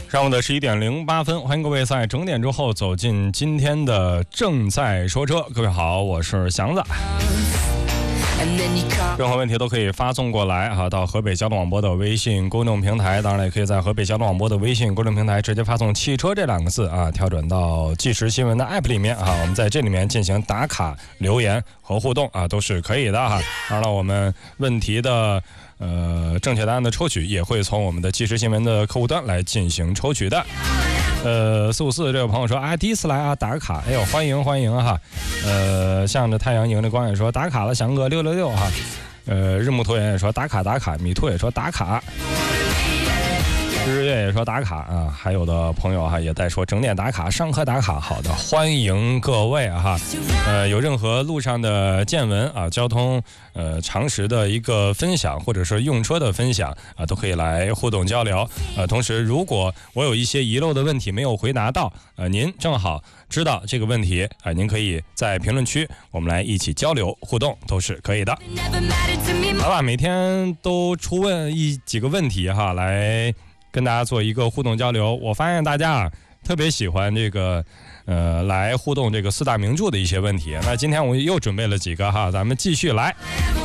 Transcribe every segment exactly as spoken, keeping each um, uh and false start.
上午的十一点零八分，欢迎各位在整点之后走进今天的正在说车。各位好，我是祥子。任何问题都可以发送过来啊，到河北交通广播的微信公众平台，当然也可以在河北交通广播的微信公众平台直接发送汽车这两个字啊，跳转到即时新闻的 app 里面啊，我们在这里面进行打卡、留言和互动啊，都是可以的哈。当然了，我们问题的呃正确答案的抽取也会从我们的即时新闻的客户端来进行抽取的。呃，四五四这位朋友说啊，第一次来啊，打个卡，哎呦，欢迎欢迎哈。呃，向着太阳迎着光也说打卡了，翔哥六六六哈。呃，日暮拖延也说打卡打卡，米兔也说打卡。日月也说打卡啊，还有的朋友哈也在说整点打卡、上课打卡。好的，欢迎各位哈。呃，有任何路上的见闻啊，交通呃常识的一个分享，或者是用车的分享啊，都可以来互动交流。呃，同时如果我有一些遗漏的问题没有回答到，呃，您正好知道这个问题啊、呃，您可以在评论区我们来一起交流互动，都是可以的。好吧，每天都出问一几个问题哈，来跟大家做一个互动交流。我发现大家啊特别喜欢这个呃来互动这个四大名著的一些问题。那今天我又准备了几个哈，咱们继续来。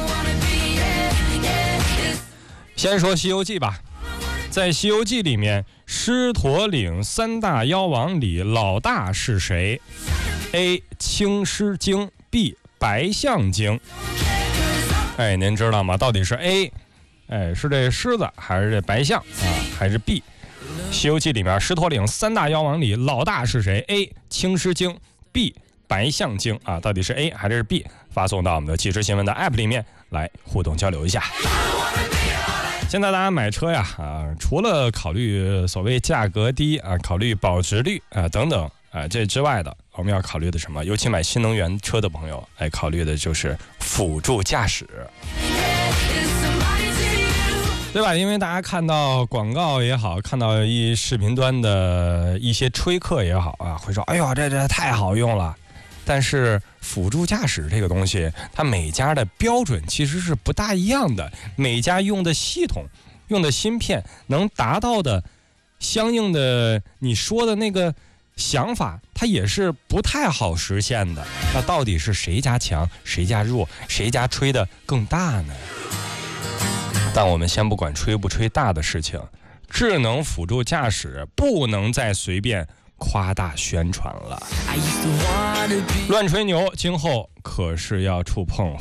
先说《西游记》吧。在《西游记》里面，狮驼岭三大妖王里老大是谁 ？A. 青狮精 B. 白象精。哎，您知道吗？到底是 A， 哎，是这狮子还是这白象啊？还是 B？《西游记》里面狮驼岭三大妖王里老大是谁 ？A. 青狮精 B. 白象精啊？到底是 A 还是 B？ 发送到我们的即时新闻的 app 里面来互动交流一下。现在大家买车呀啊，除了考虑所谓价格低啊，考虑保值率啊等等啊这之外的，我们要考虑的什么？尤其买新能源车的朋友，哎，考虑的就是辅助驾驶，对吧？因为大家看到广告也好，看到一视频端的一些吹客也好啊，会说：“哎呦，这这太好用了。”但是辅助驾驶这个东西，它每家的标准其实是不大一样的，每家用的系统、用的芯片能达到的相应的你说的那个想法，它也是不太好实现的。那到底是谁家强，谁家弱，谁家吹的更大呢？但我们先不管吹不吹大的事情，智能辅助驾驶不能再随便夸大宣传了，乱吹牛今后可是要触碰